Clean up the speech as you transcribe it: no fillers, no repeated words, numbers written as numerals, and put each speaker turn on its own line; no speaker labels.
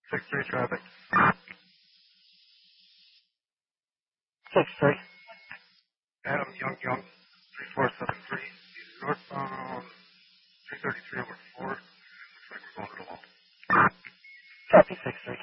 6-3 traffic.
6-3.
Adam Young, 3473. He's northbound 333 over 4. Looks like we're going to the wall.
Copy 6-3.